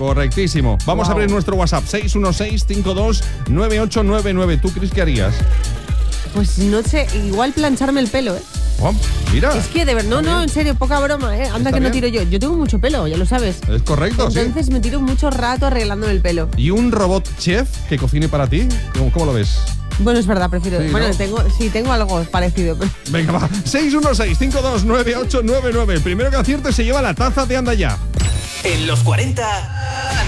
Correctísimo. Vamos a abrir nuestro WhatsApp, 616-529899. ¿Tú, Cris, qué harías? Pues no sé, igual plancharme el pelo, ¿eh? Oh, mira. Es que de verdad, no, en serio, poca broma, ¿eh? Anda que no tiro yo. Yo tengo mucho pelo, ya lo sabes. Es correcto, Entonces me tiro mucho rato arreglándome el pelo. ¿Y un robot chef que cocine para ti? ¿Cómo lo ves? Bueno, es verdad, prefiero. Sí, bueno, ¿no? tengo algo parecido. Pero... Venga, va. 616-529899. El primero que acierte se lleva la taza de Anda Ya. En los 40...